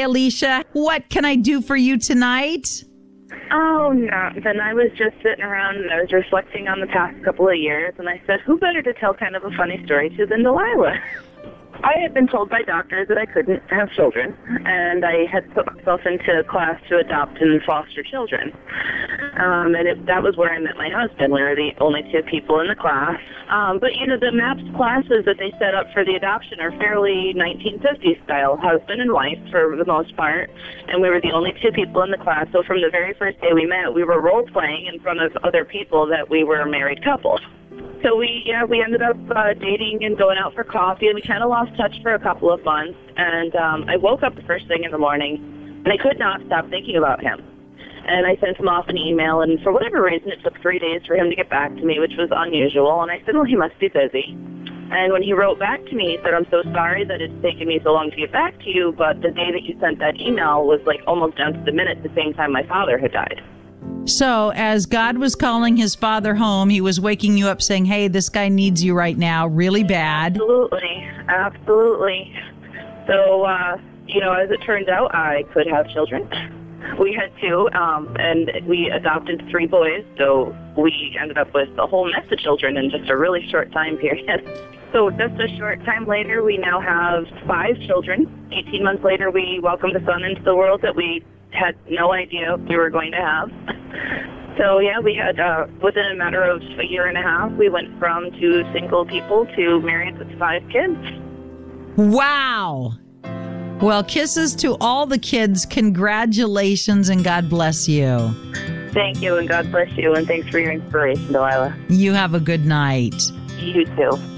Alicia. What can I do for you tonight? Oh, nothing. I was just sitting around and I was reflecting on the past couple of years, and I said, who better to tell kind of a funny story to than Delilah? I had been told by doctors that I couldn't have children, and I had put myself into a class to adopt and foster children. That was where I met my husband. We were the only two people in the class. But, you know, the MAPS classes that they set up for the adoption are fairly 1950s style, husband and wife for the most part, and we were the only two people in the class. So from the very first day we met, we were role-playing in front of other people that we were a married couple. So we ended up dating and going out for coffee, and we kind of lost touch for a couple of months. And I woke up the first thing in the morning, and I could not stop thinking about him. And I sent him off an email, and for whatever reason, it took 3 days for him to get back to me, which was unusual. And I said, well, he must be busy. And when he wrote back to me, he said, I'm so sorry that it's taken me so long to get back to you, but the day that you sent that email was like almost down to the minute, the same time my father had died. So as God was calling his father home, he was waking you up saying, hey, this guy needs you right now really bad. Absolutely. So, you know, as it turns out, I could have children. We had two, and we adopted 3 boys, so we ended up with a whole mess of children in just a really short time period. So just a short time later, we now have 5 children. 18 months later, we welcomed a son into the world that we had no idea we were going to have. So, yeah, we had, within a matter of a year and a half, we went from 2 single people to married with 5 kids. Wow. Well, kisses to all the kids. Congratulations, and God bless you. Thank you, and God bless you, and thanks for your inspiration, Delilah. You have a good night. You too.